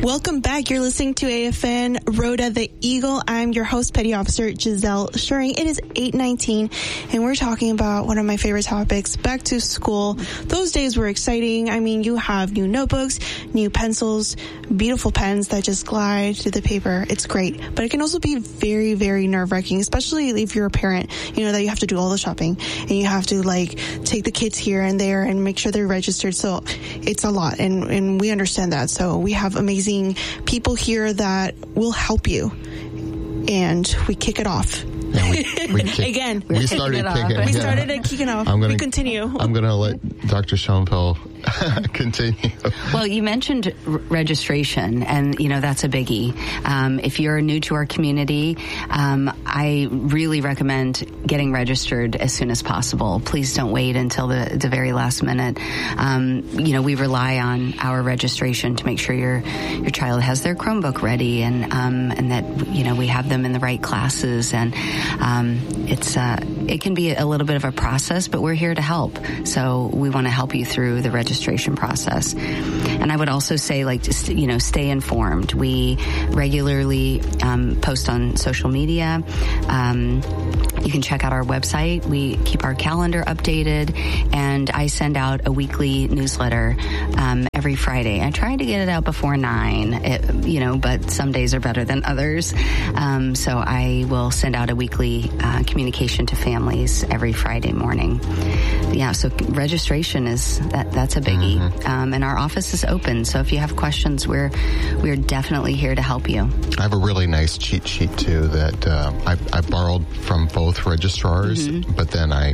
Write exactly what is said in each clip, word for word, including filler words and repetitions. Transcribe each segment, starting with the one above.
Welcome back. You're listening to A F N Rhoda the Eagle. I'm your host, Petty Officer Giselle Shuring. It is eight nineteen, and we're talking about one of my favorite topics, back to school. Those days were exciting. I mean, you have new notebooks, new pencils, beautiful pens that just glide through the paper. It's great. But it can also be very, very nerve-wracking, especially if you're a parent, you know, that you have to do all the shopping, and you have to, like, take the kids here and there and make sure they're registered. So it's a lot, and, and we understand that. So we have amazing people here that will help you, and we kick it off. Yeah, we, we kick, Again, we started kicking. We yeah. started at kicking off. I'm gonna, we continue. I'm going to let Doctor Schoenfeld continue. Well, you mentioned r- registration, and, you know, that's a biggie. Um, if you're new to our community, um, I really recommend getting registered as soon as possible. Please don't wait until the, the very last minute. Um, you know, we rely on our registration to make sure your your child has their Chromebook ready, and um, and that, you know, we have them in the right classes. And um, it's uh, it can be a little bit of a process, but we're here to help. So we want to help you through the registration process. And I would also say, like, just, you know, stay informed. We regularly um, post on social media. Um, you can check out our website. We keep our calendar updated, and I send out a weekly newsletter um, every Friday. I try to get it out before nine, it, you know, but some days are better than others. Um, so I will send out a weekly uh, communication to families every Friday morning. Yeah, so registration is, that, that's a biggie. Mm-hmm. Um, and our office is open, so if you have questions, we're we're definitely here to help you. I have a really nice cheat sheet, too, that uh, I, I borrowed from both registrars, mm-hmm. but then I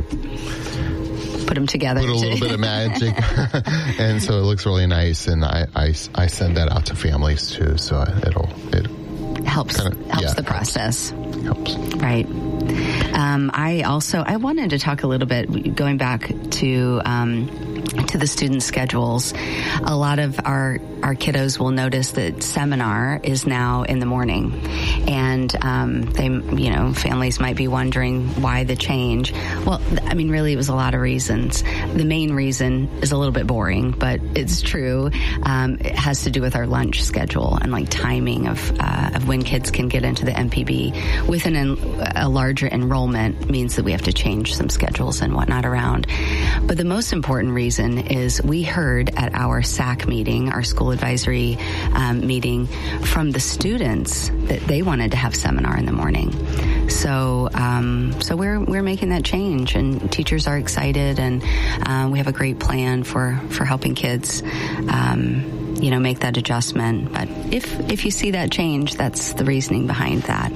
put them together. Put a little bit of magic. And so it looks really nice, and I, I, I send that out to families, too, so it'll... It helps kinda, helps yeah, the process. Helps. Right. Um, I also, I wanted to talk a little bit, going back to um, to the student schedules. A lot of our, our kiddos will notice that seminar is now in the morning. And um, they, you know, families might be wondering why the change. Well, I mean, really, it was a lot of reasons. The main reason is a little bit boring, but it's true. Um, it has to do with our lunch schedule and, like, timing of, uh, of when kids can get into the M P B. With an, a larger enrollment means that we have to change some schedules and whatnot around. But the most important reason is we heard at our S A C meeting, our school advisory um, meeting, from the students that they wanted to have seminar in the morning. So, um, so we're we're making that change, and teachers are excited, and uh, we have a great plan for for helping kids, um, you know, make that adjustment. But if if you see that change, that's the reasoning behind that.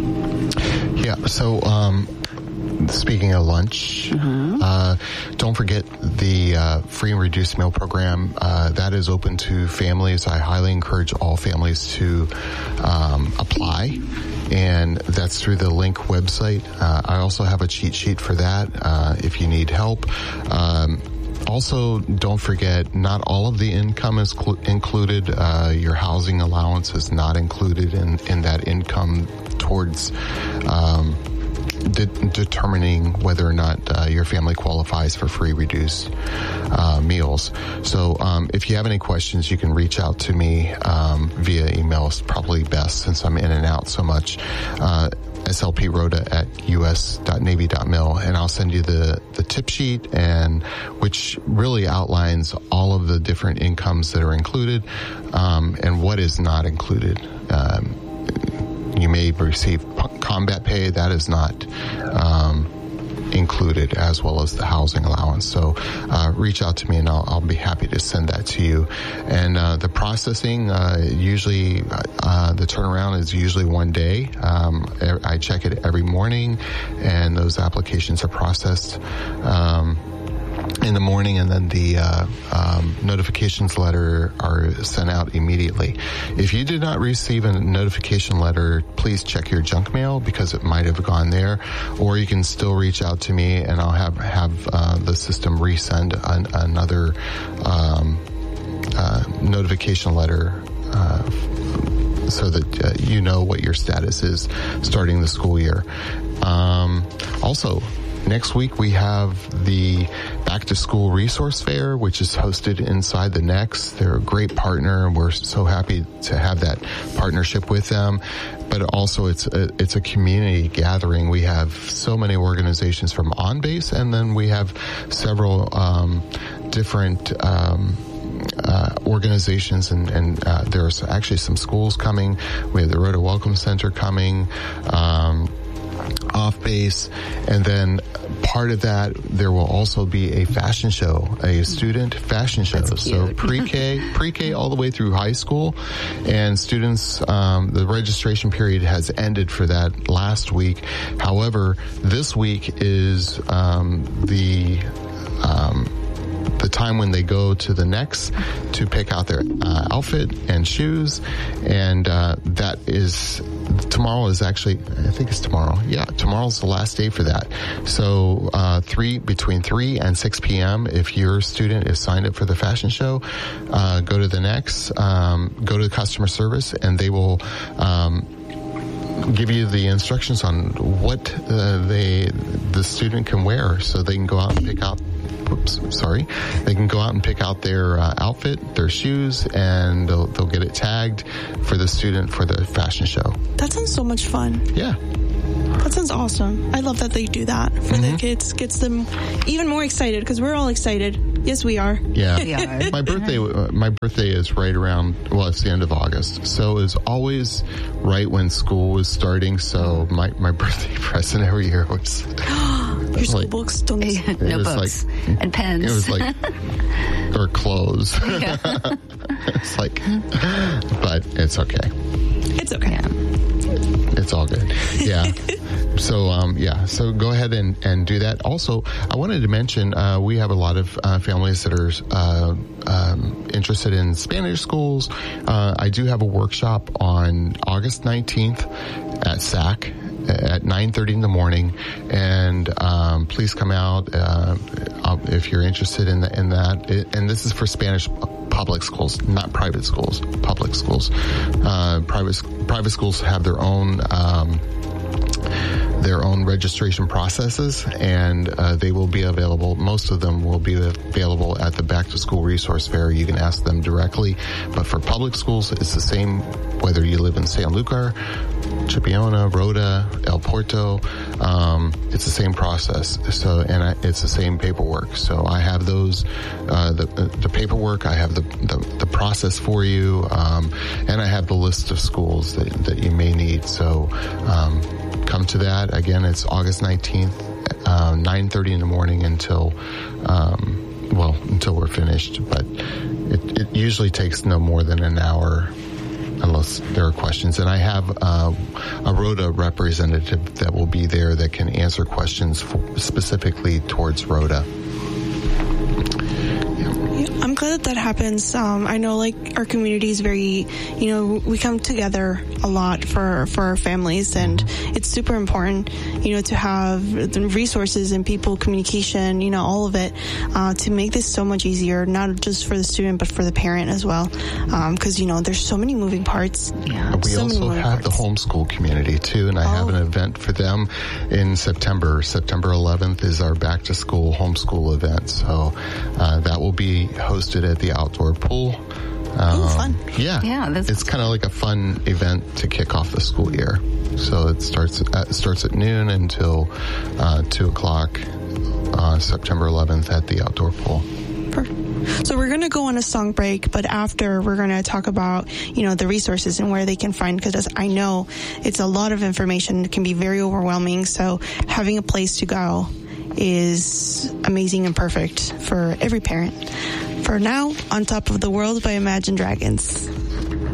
Yeah. So. Um Speaking of lunch, mm-hmm. uh, don't forget the uh, free and reduced meal program. Uh, that is open to families. I highly encourage all families to um, apply, and that's through the Link website. Uh, I also have a cheat sheet for that uh, if you need help. Um, Also, don't forget, not all of the income is cl- included. Uh, your housing allowance is not included in, in that income towards um, de- determining whether or not uh, your family qualifies for free reduced uh, meals. So um, if you have any questions, you can reach out to me um, via email. It's probably best since I'm in and out so much. Uh, S L P Rhoda at U S dot Navy dot mil, and I'll send you the, the tip sheet, and which really outlines all of the different incomes that are included um, and what is not included. Um, you may receive combat pay. That is not um, included, as well as the housing allowance. So uh, reach out to me, and I'll, I'll be happy to send that to you. And uh, the processing, uh, usually uh, the turnaround is usually one day. Um, I check it every morning, and those applications are processed um, in the morning, and then the uh, um, notifications letter are sent out immediately. If you did not receive a notification letter, please check your junk mail, because it might have gone there, or you can still reach out to me, and I'll have have uh, the system resend an, another um, uh, notification letter uh, so that uh, you know what your status is starting the school year. Um, also, next week we have the Back to School Resource Fair, which is hosted inside the Next. They're a great partner, and we're so happy to have that partnership with them. But also it's a, it's a community gathering. We have so many organizations from OnBase, and then we have several um, different um, uh, organizations, and, and uh, there's actually some schools coming. We have the Rhoda Welcome Center coming, um, Off Base, and then part of that, there will also be a fashion show, a student fashion show. So pre-K, pre-K all the way through high school, and students, um, the registration period has ended for that last week. However, this week is um, the um, the time when they go to the Next to pick out their uh, outfit and shoes, and uh, that is tomorrow is actually I think it's tomorrow. Yeah, tomorrow's the last day for that. So uh, three between three and six p.m. If your student is signed up for the fashion show, uh, go to the Next, um, go to customer service, and they will. Um, give you the instructions on what uh, they the student can wear, so they can go out and pick out. Oops, sorry. They can go out and pick out their uh, outfit, their shoes, and they'll, they'll get it tagged for the student for the fashion show. That sounds so much fun. Yeah. That sounds awesome. I love that they do that for mm-hmm. the kids. Gets them even more excited, because we're all excited. Yes, we are. Yeah. We are. My birthday, uh, my birthday is right around, well, it's the end of August. So it's always right when school was starting. So my, my birthday present every year was... Your school like, books, don't it notebooks like, and pens. It was like, or clothes. Yeah. It's like, but it's okay. It's okay. Yeah. It's all good. Yeah. So, um, yeah, so go ahead and, and do that. Also, I wanted to mention, uh, we have a lot of uh, families that are uh, um, interested in Spanish schools. Uh, I do have a workshop on August nineteenth at S A C at nine thirty in the morning, and um, please come out uh, if you're interested in, the, in that. It, and this is for Spanish public schools, not private schools, public schools. Uh, private private schools have their own um, their own registration processes, and uh, they will be available. Most of them will be available at the Back to School Resource Fair. You can ask them directly. But for public schools, it's the same whether you live in Sanlúcar, Chipiona, Rhoda, El Porto. Um, it's the same process. So, and I, it's the same paperwork. So I have those, uh, the, the paperwork. I have the, the, the process for you. Um, and I have the list of schools that, that you may need. So, um, come to that. Again, it's August nineteenth, uh, nine thirty in the morning until, um, well, until we're finished. But it, it usually takes no more than an hour, unless there are questions. And I have uh, a Rhoda representative that will be there that can answer questions for, specifically towards Rhoda. I'm glad that that happens. Um, I know, like, our community is very, you know, we come together a lot for, for our families, and it's super important, you know, to have the resources and people, communication, you know, all of it, uh, to make this so much easier, not just for the student, but for the parent as well. Um, cause, you know, there's so many moving parts. Yeah. We so also have parts. The homeschool community too, and I oh. have an event for them in September. September eleventh is our back to school homeschool event. So, uh, that will be hosted at the outdoor pool. Um, Ooh, fun. Yeah. Yeah. That's it's kind of like a fun event to kick off the school year. So it starts at, starts at noon until, uh, two o'clock, uh, September eleventh at the outdoor pool. Perfect. So we're going to go on a song break, but after we're going to talk about, you know, the resources and where they can find, because I know it's a lot of information. It can be very overwhelming. So having a place to go is amazing and perfect for every parent. For now, On Top of the World by Imagine Dragons.